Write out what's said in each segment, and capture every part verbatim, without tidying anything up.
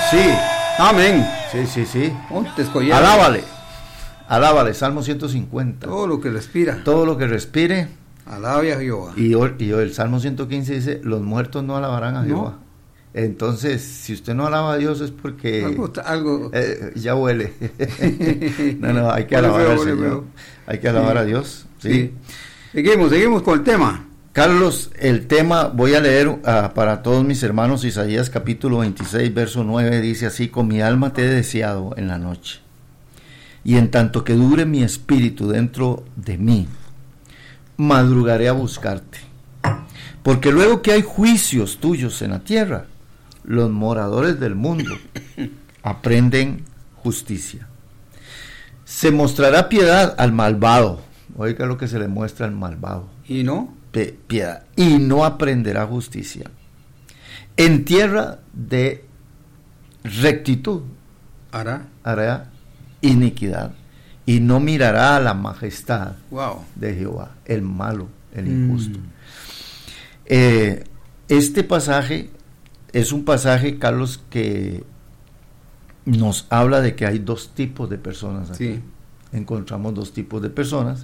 Sí. Amén. Sí, sí, sí. Montes, collares. Alábale. Alábale, Salmo ciento cincuenta. Todo lo que respira. Todo lo que respire. Alabe a Jehová. Y, y el Salmo ciento quince dice, los muertos no alabarán a Jehová. No. Entonces, si usted no alaba a Dios es porque algo, algo... Eh, ya huele. no, no, hay que alabar al Señor. Hay que alabar sí. a Dios. ¿sí? Sí. Seguimos, seguimos con el tema. Carlos, el tema, voy a leer uh, para todos mis hermanos, Isaías capítulo veintiséis, verso nueve, dice así: con mi alma te he deseado en la noche, y en tanto que dure mi espíritu dentro de mí, madrugaré a buscarte. Porque luego que hay juicios tuyos en la tierra, los moradores del mundo aprenden justicia. Se mostrará piedad al malvado. Oiga lo que se le muestra al malvado. ¿Y no? Piedad. Y no aprenderá justicia. En tierra de rectitud hará, hará iniquidad. Y no mirará a la majestad wow. de Jehová, el malo, el injusto. Mm. Eh, este pasaje es un pasaje, Carlos, que nos habla de que hay dos tipos de personas aquí. Sí. Encontramos dos tipos de personas.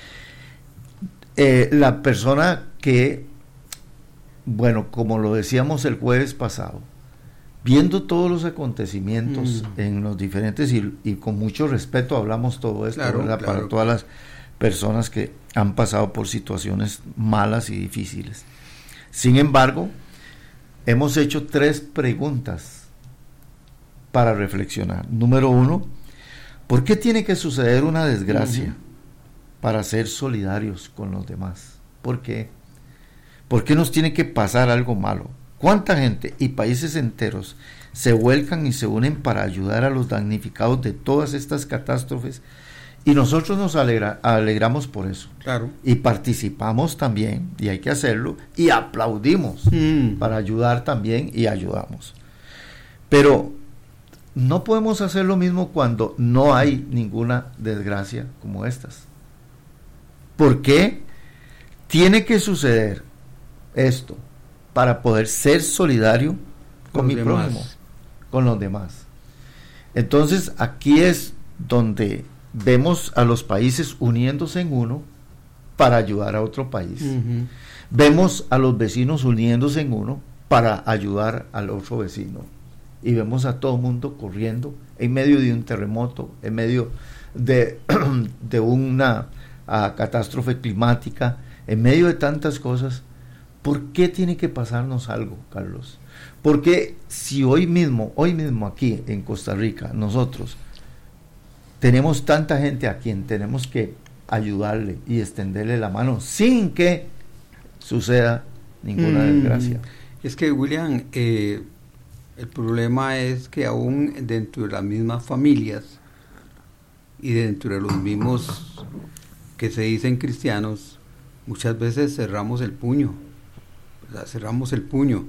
Eh, la persona que, bueno, como lo decíamos el jueves pasado, viendo todos los acontecimientos mm. en los diferentes, y, y con mucho respeto hablamos todo esto, claro, ¿verdad? Claro. Para todas las personas que han pasado por situaciones malas y difíciles. Sin embargo, hemos hecho tres preguntas para reflexionar. Número uno, ¿por qué tiene que suceder una desgracia uh-huh. para ser solidarios con los demás? ¿Por qué? ¿Por qué nos tiene que pasar algo malo? ¿Cuánta gente y países enteros se vuelcan y se unen para ayudar a los damnificados de todas estas catástrofes? Y nosotros nos alegra, alegramos por eso. Claro. Y participamos también, y hay que hacerlo, y aplaudimos mm. para ayudar también, y ayudamos. Pero no podemos hacer lo mismo cuando no hay ninguna desgracia como estas. ¿Por qué tiene que suceder esto para poder ser solidario con, con mi demás. prójimo, con los demás? Entonces aquí es donde vemos a los países uniéndose en uno para ayudar a otro país. Uh-huh. Vemos a los vecinos uniéndose en uno para ayudar al otro vecino. Y vemos a todo el mundo corriendo en medio de un terremoto, en medio de, de una uh, catástrofe climática, en medio de tantas cosas. ¿Por qué tiene que pasarnos algo, Carlos? Porque si hoy mismo, hoy mismo aquí en Costa Rica, nosotros tenemos tanta gente a quien tenemos que ayudarle y extenderle la mano sin que suceda ninguna mm, desgracia. Es que, William, eh, el problema es que aún dentro de las mismas familias y dentro de los mismos que se dicen cristianos, muchas veces cerramos el puño, ¿verdad? Cerramos el puño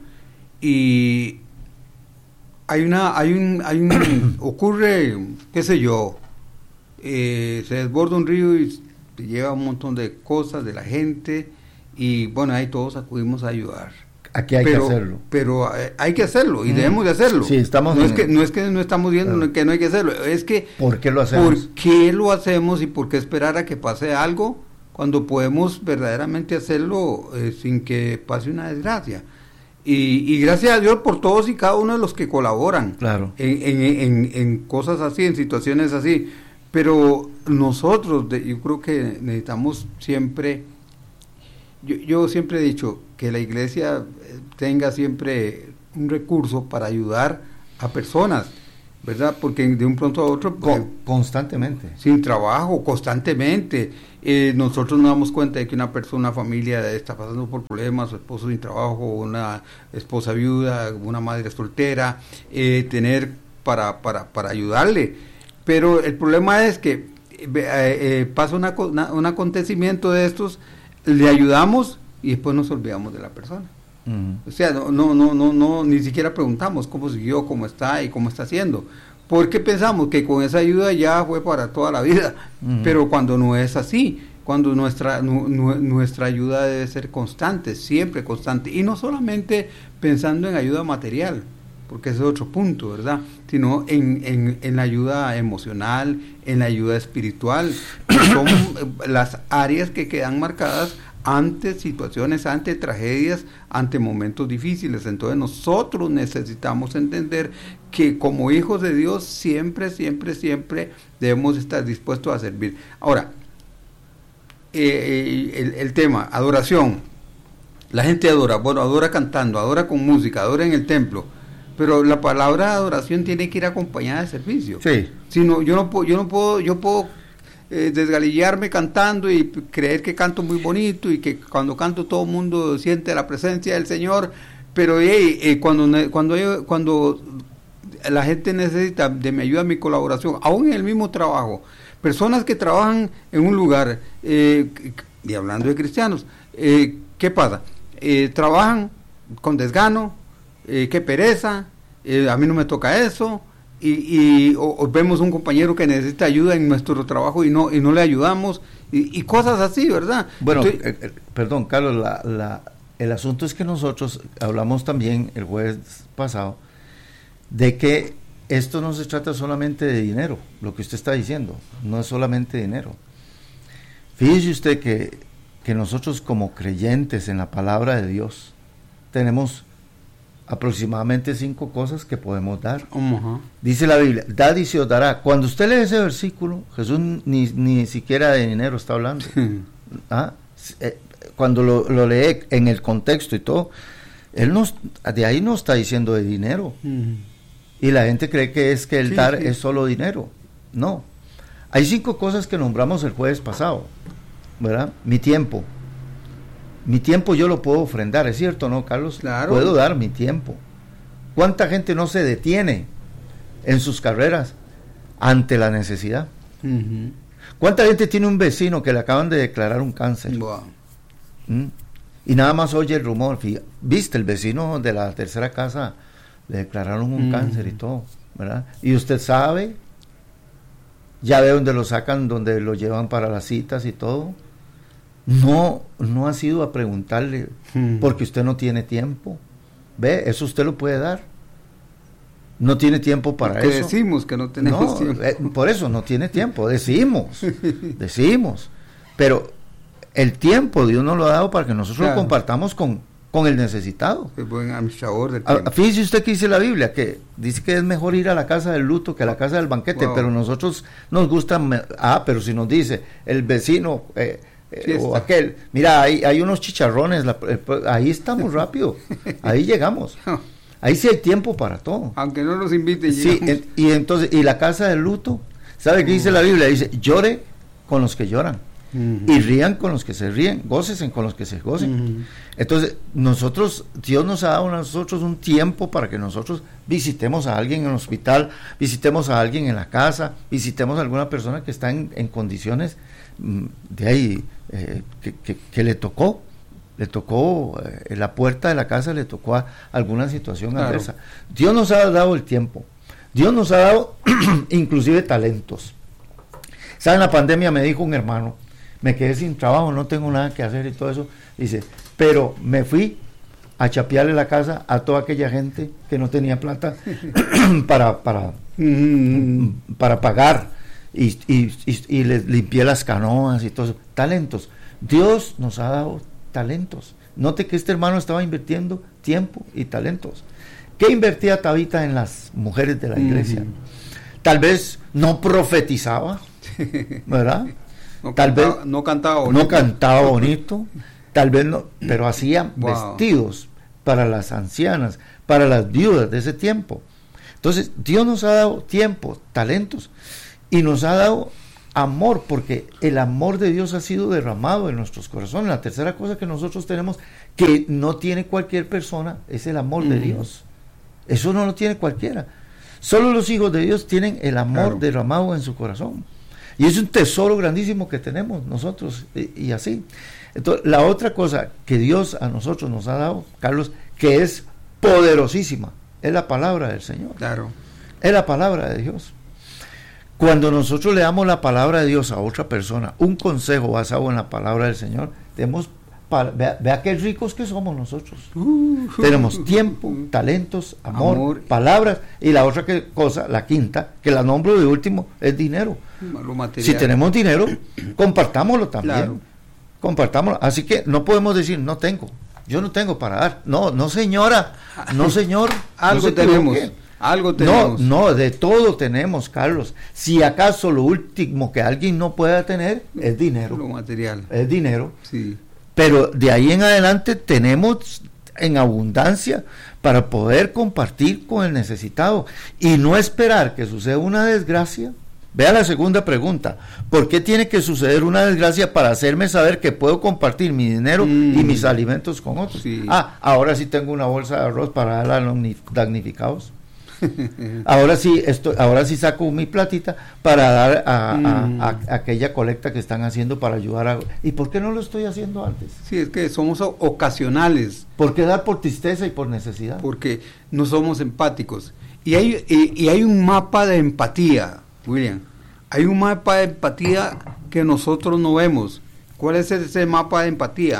y hay una, hay un, hay un ocurre, qué sé yo, Eh, se desborda un río y lleva un montón de cosas de la gente y bueno, ahí todos acudimos a ayudar. Aquí hay pero, que hacerlo. Pero eh, hay que hacerlo y mm. debemos de hacerlo. Sí, estamos no, es que, no es que no estamos viendo claro. que no hay que hacerlo, es que ¿por qué lo hacemos? ¿Por qué lo hacemos y por qué esperar a que pase algo cuando podemos verdaderamente hacerlo eh, sin que pase una desgracia? Y, y gracias a Dios por todos y cada uno de los que colaboran claro. en, en, en, en cosas así, en situaciones así. Pero nosotros, de, yo creo que necesitamos siempre, yo, yo siempre he dicho que la iglesia tenga siempre un recurso para ayudar a personas, ¿verdad? Porque de un pronto a otro... Con, eh, constantemente. Sin trabajo, constantemente. Eh, nosotros nos damos cuenta de que una persona, una familia está pasando por problemas, su esposo sin trabajo, una esposa viuda, una madre soltera, eh, tener para, para, para ayudarle. Pero el problema es que eh, eh, pasa una, una, un acontecimiento de estos, le ayudamos y después nos olvidamos de la persona. Uh-huh. O sea, no, no, no, no, no, ni siquiera preguntamos cómo siguió, cómo está y cómo está haciendo. Porque pensamos que con esa ayuda ya fue para toda la vida. Uh-huh. Pero cuando no es así, cuando nuestra, nu, nu, nuestra ayuda debe ser constante, siempre constante. Y no solamente pensando en ayuda material, porque ese es otro punto, ¿verdad? Sino en, en, en la ayuda emocional, en la ayuda espiritual, que son las áreas que quedan marcadas ante situaciones, ante tragedias, ante momentos difíciles. Entonces nosotros necesitamos entender que como hijos de Dios siempre, siempre, siempre debemos estar dispuestos a servir. Ahora, eh, el, el tema, adoración. La gente adora, bueno, adora cantando, adora con música, adora en el templo, pero la palabra adoración tiene que ir acompañada de servicio. Sí. Si no, yo no puedo, yo no puedo, yo puedo eh, desgalillarme cantando y creer que canto muy bonito y que cuando canto todo el mundo siente la presencia del Señor, pero hey, eh, cuando cuando cuando la gente necesita de mi ayuda, mi colaboración, aún en el mismo trabajo, personas que trabajan en un lugar, eh, y hablando de cristianos, eh, ¿qué pasa? Eh, trabajan con desgano, eh, qué pereza, eh, a mí no me toca eso, y, y o, o vemos un compañero que necesita ayuda en nuestro trabajo y no y no le ayudamos, y, y cosas así, ¿verdad? Bueno, Entonces, eh, eh, perdón, Carlos, la, la, el asunto es que nosotros hablamos también el jueves pasado de que esto no se trata solamente de dinero, lo que usted está diciendo, no es solamente dinero. Fíjese usted que, que nosotros como creyentes en la palabra de Dios tenemos aproximadamente cinco cosas que podemos dar. Uh-huh. Dice la Biblia, dad y se os dará. Cuando usted lee ese versículo, Jesús ni, ni siquiera de dinero está hablando. ¿Ah? Cuando lo, lo lee en el contexto y todo, él no, de ahí no está diciendo de dinero. Uh-huh. Y la gente cree que es que el sí, dar sí. es solo dinero. No. Hay cinco cosas que nombramos el jueves pasado, ¿verdad? Mi tiempo. Mi tiempo yo lo puedo ofrendar, ¿es cierto, no, Carlos? Claro. Puedo dar mi tiempo. ¿Cuánta gente no se detiene en sus carreras ante la necesidad? Uh-huh. ¿Cuánta gente tiene un vecino que le acaban de declarar un cáncer? Wow. ¿Mm? Y nada más oye el rumor. ¿Viste? El vecino de la tercera casa le declararon un uh-huh. cáncer y todo, ¿verdad? Y usted sabe, ya ve dónde lo sacan, donde lo llevan para las citas y todo. No, no ha sido a preguntarle, hmm. porque usted no tiene tiempo. ¿Ve? Eso usted lo puede dar. No tiene tiempo para porque eso. Decimos que no tenemos no, tiempo. Eh, por eso no tiene tiempo. Decimos, decimos. Pero el tiempo Dios nos lo ha dado para que nosotros claro. lo compartamos con, con el necesitado. Es buen administrador del tiempo. A, fíjese usted que dice la Biblia, que dice que es mejor ir a la casa del luto que a la casa del banquete, wow. pero nosotros nos gusta, ah, pero si nos dice el vecino... Eh, Eh, o aquel, mira, hay, hay unos chicharrones, la, eh, ahí estamos rápido, ahí llegamos, ahí sí hay tiempo para todo, aunque no nos inviten. Sí, en, y entonces, y la casa del luto, ¿sabe qué uh-huh. dice la Biblia? Dice, llore con los que lloran, uh-huh. y rían con los que se ríen, gócesen con los que se gocen. Uh-huh. Entonces, nosotros, Dios nos ha dado a nosotros un tiempo para que nosotros visitemos a alguien en el hospital, visitemos a alguien en la casa, visitemos a alguna persona que está en, en condiciones de ahí, eh, que, que, que le tocó, le tocó eh, la puerta de la casa, le tocó a alguna situación claro. adversa. Dios nos ha dado el tiempo, Dios nos ha dado inclusive talentos. ¿Saben? La pandemia me dijo un hermano, me quedé sin trabajo, no tengo nada que hacer y todo eso, dice, pero me fui a chapearle la casa a toda aquella gente que no tenía plata para, para, para pagar. Y, y, y, y les limpié las canoas y todo eso. Talentos. Dios nos ha dado talentos. Note que este hermano estaba invirtiendo tiempo y talentos. ¿Qué invertía Tabita en las mujeres de la iglesia? Mm. Tal vez no profetizaba, ¿verdad? No tal cantaba, vez no cantaba bonito. No cantaba bonito, tal vez no, pero hacía wow. vestidos para las ancianas, para las viudas de ese tiempo. Entonces, Dios nos ha dado tiempo, talentos. Y nos ha dado amor, porque el amor de Dios ha sido derramado en nuestros corazones. La tercera cosa que nosotros tenemos, que no tiene cualquier persona, es el amor mm. de Dios. Eso no lo tiene cualquiera. Solo los hijos de Dios tienen el amor claro. derramado en su corazón. Y es un tesoro grandísimo que tenemos nosotros, y, y así. Entonces, la otra cosa que Dios a nosotros nos ha dado, Carlos, que es poderosísima, es la palabra del Señor. Claro. Es la palabra de Dios. Cuando nosotros le damos la palabra de Dios a otra persona, un consejo basado en la palabra del Señor, debemos para, vea, vea qué ricos que somos nosotros. Uh, Tenemos tiempo, uh, talentos, amor, amor, palabras, y la otra que, cosa, la quinta, que la nombro de último, es dinero. Si tenemos dinero, compartámoslo también. Claro. Compartámoslo. Así que no podemos decir, no tengo, yo no tengo para dar. No, no señora, no señor. Algo no tenemos. Algo tenemos. No, no, de todo tenemos, Carlos. Si acaso lo último que alguien no pueda tener es dinero. Lo material. Es dinero. Sí. Pero de ahí en adelante tenemos en abundancia para poder compartir con el necesitado y no esperar que suceda una desgracia. Vea la segunda pregunta. ¿Por qué tiene que suceder una desgracia para hacerme saber que puedo compartir mi dinero mm. y mis alimentos con otros? Sí. Ah, ahora sí tengo una bolsa de arroz para dar a los damnificados. Ahora sí esto, ahora sí saco mi platita para dar a, mm. a, a, a aquella colecta que están haciendo para ayudar a... ¿Y por qué no lo estoy haciendo antes? Sí, es que somos ocasionales. ¿Por qué dar por tristeza y por necesidad? Porque no somos empáticos. Y hay, y, y hay un mapa de empatía, William. Hay un mapa de empatía que nosotros no vemos. ¿Cuál es ese mapa de empatía?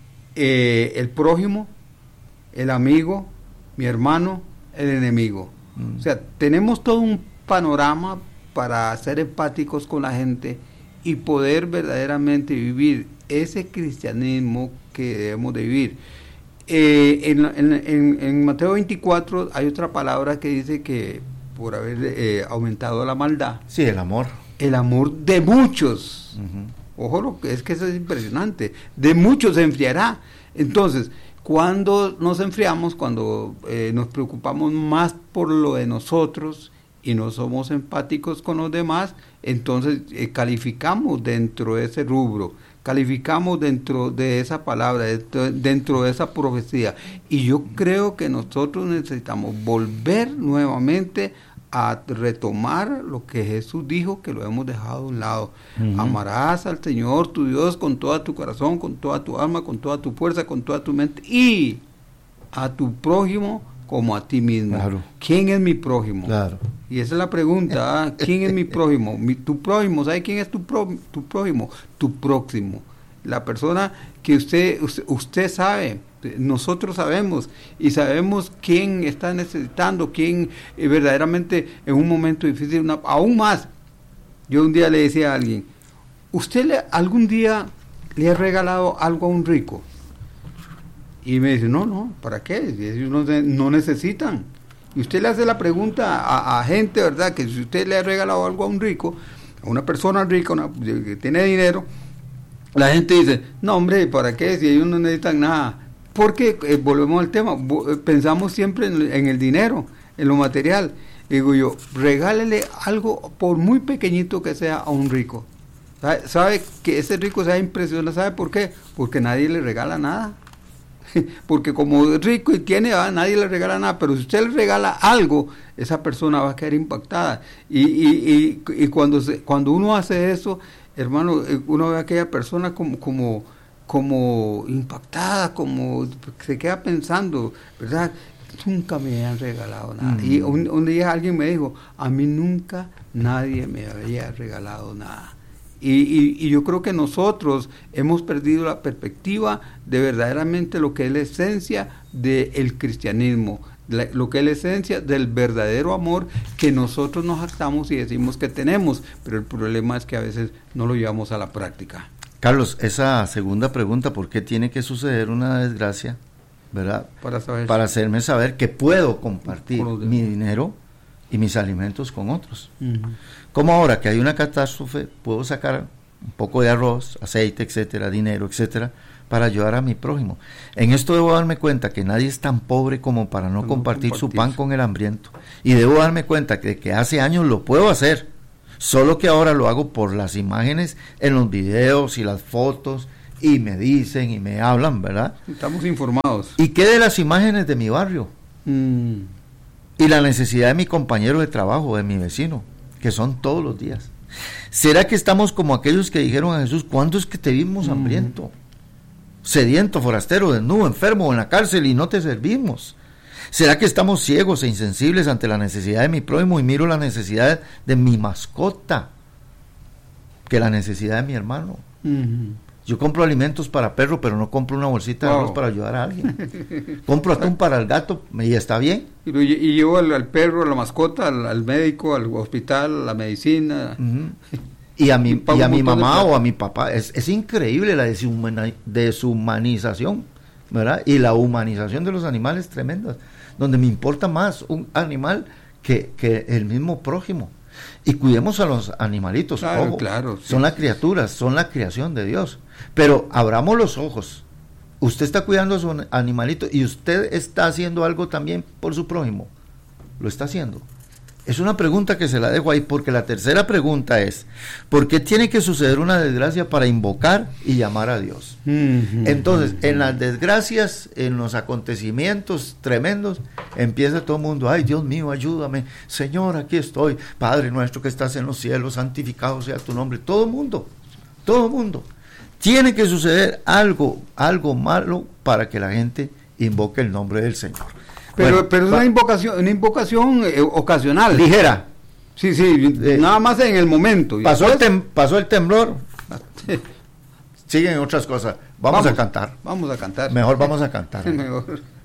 Eh, el prójimo, el amigo, mi hermano, el enemigo. Mm. O sea, tenemos todo un panorama para ser empáticos con la gente y poder verdaderamente vivir ese cristianismo que debemos de vivir. Eh, en, en, en, en Mateo veinticuatro hay otra palabra que dice que por haber eh, aumentado la maldad. Sí, el amor. El amor de muchos. Uh-huh. Ojo, lo que es que eso es impresionante. De muchos se enfriará. Entonces, cuando nos enfriamos, cuando eh, nos preocupamos más por lo de nosotros y no somos empáticos con los demás, entonces eh, calificamos dentro de ese rubro, calificamos dentro de esa palabra, dentro, dentro de esa profecía. Y yo creo que nosotros necesitamos volver nuevamente a retomar lo que Jesús dijo, que lo hemos dejado a un lado. Uh-huh. Amarás al Señor tu Dios con todo tu corazón, con toda tu alma, con toda tu fuerza, con toda tu mente, y a tu prójimo como a ti mismo. Claro. ¿Quién es mi prójimo? Claro. Y esa es la pregunta, ¿eh? ¿Quién es mi prójimo? Mi, tu prójimo, ¿sabe quién es tu, pro, tu prójimo? Tu próximo. La persona que usted, usted, usted sabe, nosotros sabemos, y sabemos quién está necesitando, quién eh, verdaderamente en un momento difícil, una, aún más. Yo un día le decía a alguien, ¿usted le, algún día le ha regalado algo a un rico? Y me dice, no, no, ¿para qué? Ellos no, no necesitan. Y usted le hace la pregunta a, a gente, ¿verdad? Que si usted le ha regalado algo a un rico, a una persona rica, una, que tiene dinero, la gente dice, no, hombre, ¿para qué? Si ellos no necesitan nada. Porque eh, volvemos al tema, pensamos siempre en, en el dinero, en lo material. Digo yo, regálele algo, por muy pequeñito que sea, a un rico. ¿Sabe, sabe que ese rico sea impresionante? ¿Sabe por qué? Porque nadie le regala nada. Porque como es rico y tiene, ah, nadie le regala nada, pero si usted le regala algo, esa persona va a quedar impactada. Y, y, y, y cuando, se, cuando uno hace eso, hermano, uno ve a aquella persona como... como como impactada, como se queda pensando, ¿verdad? Nunca me han regalado nada. Mm. Y un, un día alguien me dijo, a mí nunca nadie me había regalado nada. Y, y, y yo creo que nosotros hemos perdido la perspectiva de verdaderamente lo que es la esencia del cristianismo, la, lo que es la esencia del verdadero amor que nosotros nos jactamos y decimos que tenemos, pero el problema es que a veces no lo llevamos a la práctica. Carlos, esa segunda pregunta, ¿por qué tiene que suceder una desgracia? ¿Verdad? Para saber. Para hacerme saber que puedo compartir mi dinero y mis alimentos con otros. Uh-huh. Como ahora que hay una catástrofe, puedo sacar un poco de arroz, aceite, etcétera, dinero, etcétera, para ayudar a mi prójimo. En esto debo darme cuenta que nadie es tan pobre como para no, no compartir, compartir su pan con el hambriento. Y debo darme cuenta que, que hace años lo puedo hacer. Solo que ahora lo hago por las imágenes en los videos y las fotos, y me dicen y me hablan, ¿verdad? Estamos informados. ¿Y qué de las imágenes de mi barrio? Mm. Y la necesidad de mi compañero de trabajo, de mi vecino, que son todos los días. ¿Será que estamos como aquellos que dijeron a Jesús, ¿cuándo es que te vimos hambriento? Mm. Sediento, forastero, desnudo, enfermo, en la cárcel y no te servimos? ¿Será que estamos ciegos e insensibles ante la necesidad de mi prójimo y miro la necesidad de mi mascota que la necesidad de mi hermano? Uh-huh. Yo compro alimentos para perro, pero no compro una bolsita de Wow. arroz para ayudar a alguien. Compro atún para el gato y está bien. Y, lo lle- y llevo al, al perro, a la mascota, al, al médico, al hospital, a la medicina. Ujú. Y a mi, Y pago y a un mi montón de mamá plata. o a mi papá. Es, es increíble la deshumana- deshumanización, ¿verdad? Y la humanización de los animales tremenda, donde me importa más un animal que, que el mismo prójimo. Y cuidemos a los animalitos, Claro, ojo, claro, sí. son las criaturas, son la creación de Dios. Pero abramos los ojos. Usted está cuidando a su animalito y usted está haciendo algo también por su prójimo. Lo está haciendo. Es una pregunta que se la dejo ahí, porque la tercera pregunta es, ¿por qué tiene que suceder una desgracia para invocar y llamar a Dios? Mm-hmm. Entonces, en las desgracias, en los acontecimientos tremendos, empieza todo el mundo, ay Dios mío, ayúdame, Señor, aquí estoy, Padre nuestro que estás en los cielos, santificado sea tu nombre. Todo el mundo, todo el mundo. Tiene que suceder algo, algo malo para que la gente invoque el nombre del Señor. Pero, Bueno, pero es pa- una invocación, una invocación eh, ocasional. ligera. Sí, sí, Eh, nada más en el momento. Y Pasó el, después- tem- pasó el temblor, siguen otras cosas. Vamos, a cantar. Vamos a cantar. Mejor vamos a cantar. Mejor.